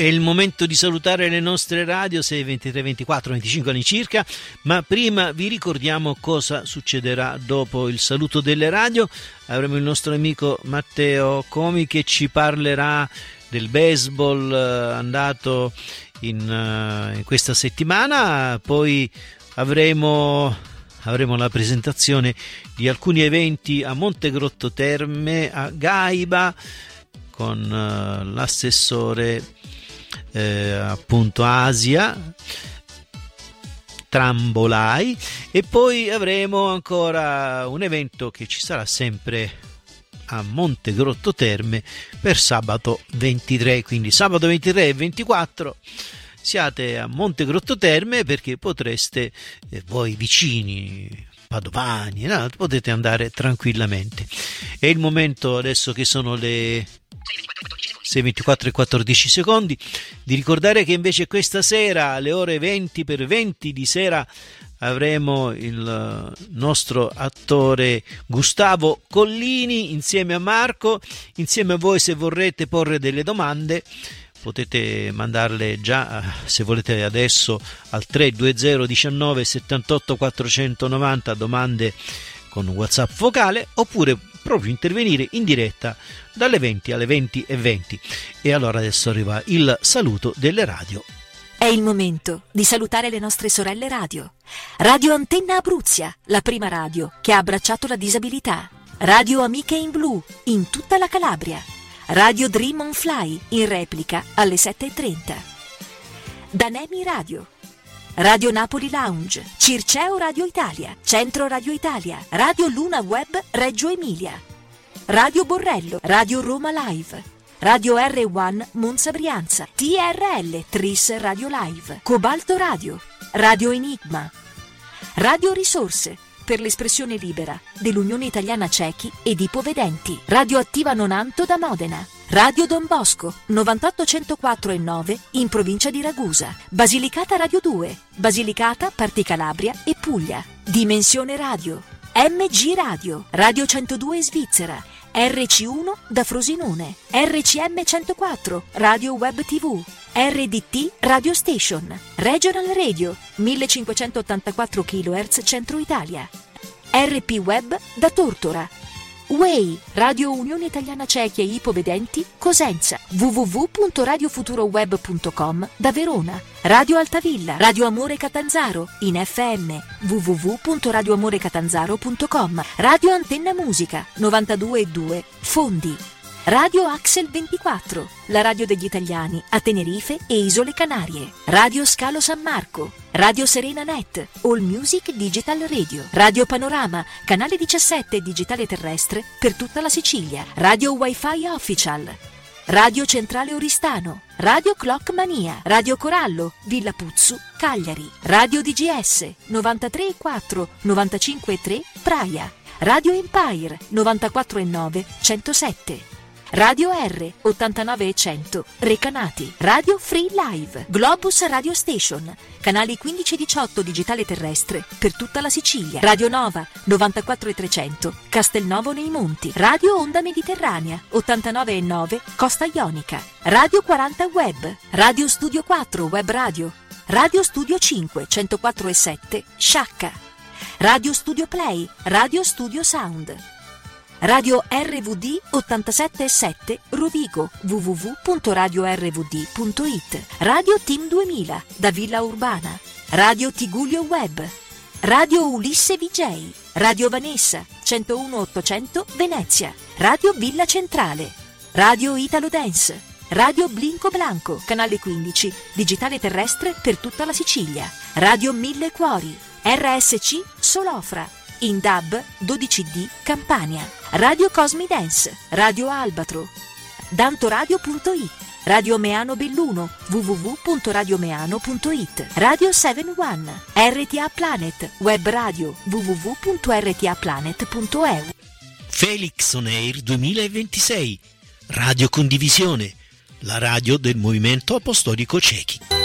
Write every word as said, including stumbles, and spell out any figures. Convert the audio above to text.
È il momento di salutare le nostre radio, sei, ventitré, ventiquattro, venticinque all'incirca, ma prima vi ricordiamo cosa succederà dopo il saluto delle radio. Avremo il nostro amico Matteo Comi che ci parlerà del baseball andato in, uh, in questa settimana, poi avremo, avremo la presentazione di alcuni eventi a Montegrotto Terme, a Gaiba, con uh, l'assessore Eh, appunto Asia Trambolai, e poi avremo ancora un evento che ci sarà sempre a Montegrotto Terme per sabato ventitré, quindi sabato ventitré e ventiquattro siate a Montegrotto Terme, perché potreste eh, voi vicini padovani, no? Potete andare tranquillamente. È il momento, adesso che sono le sei, ventiquattro e quattordici secondi, di ricordare che invece questa sera alle ore venti per venti di sera avremo il nostro attore Gustavo Collini insieme a Marco. Insieme a voi, se vorrete porre delle domande, potete mandarle già, se volete adesso, al tre due zero diciannove settantotto quattrocentonovanta, domande con WhatsApp vocale, oppure proprio intervenire in diretta dalle venti alle venti e venti. E allora adesso arriva il saluto delle radio. È il momento di salutare le nostre sorelle radio. Radio Antenna Abruzia, la prima radio che ha abbracciato la disabilità. Radio Amiche in Blu, in tutta la Calabria. Radio Dream on Fly, in replica alle sette e trenta. Danemi Radio. Radio Napoli Lounge, Circeo Radio Italia, Centro Radio Italia, Radio Luna Web Reggio Emilia, Radio Borrello, Radio Roma Live, Radio R uno Monza Brianza, T R L Tris Radio Live, Cobalto Radio, Radio Enigma, Radio Risorse per l'espressione libera dell'Unione Italiana Ciechi ed Ipovedenti, Radio Attiva Nonanto da Modena, Radio Don Bosco novantotto centoquattro e nove in provincia di Ragusa, Basilicata Radio due, Basilicata, Parti Calabria e Puglia, Dimensione Radio, M G Radio, Radio centodue Svizzera, R C uno da Frosinone, R C M centoquattro, Radio Web tivù, R D T Radio Station, Regional Radio, millecinquecentottantaquattro chilohertz Centro Italia, R P Web da Tortora, U E I, Radio Unione Italiana Ciechi e Ipovedenti, Cosenza, w w w punto radio futuro web punto com da Verona, Radio Altavilla, Radio Amore Catanzaro, in F M, w w w punto radio amore catanzaro punto com, Radio Antenna Musica, novantadue e due, Fondi, Radio Axel ventiquattro, la radio degli italiani a Tenerife e Isole Canarie, Radio Scalo San Marco, Radio Serena Net, All Music Digital Radio, Radio Panorama, canale diciassette digitale terrestre per tutta la Sicilia, Radio Wi-Fi Official, Radio Centrale Oristano, Radio Clock Mania, Radio Corallo, Villa Puzzu, Cagliari, Radio D G S, novantatré e quattro, novantacinque e tre, Praia, Radio Empire, novantaquattro e nove, centosette, Radio R, ottantanove e cento, Recanati, Radio Free Live, Globus Radio Station, canali quindici e diciotto digitale terrestre per tutta la Sicilia, Radio Nova, novantaquattro e trecento, Castelnuovo nei Monti, Radio Onda Mediterranea, ottantanove e nove, Costa Ionica, Radio quaranta Web, Radio Studio quattro Web Radio, Radio Studio cinque, centoquattro e sette, Sciacca, Radio Studio Play, Radio Studio Sound, Radio R V D ottantasette e sette Rovigo, w w w punto radio r v d punto i t, Radio Team duemila da Villa Urbana, Radio Tigullio Web, Radio Ulisse V J, Radio Vanessa centouno ottocento Venezia, Radio Villa Centrale, Radio Italo Dance, Radio Blinco Blanco, canale quindici, digitale terrestre per tutta la Sicilia, Radio Mille Cuori, R S C Solofra, in D A B dodici D Campania, Radio Cosmi Dance, Radio Albatro, dantoradio punto it, Radio Meano Belluno, w w w punto radio meano punto i t, Radio sette uno, R T A Planet, Web Radio, w w w punto r t a planet punto e u. Felix On Air duemilaventisei, Radio Condivisione, la radio del Movimento Apostolico Ciechi.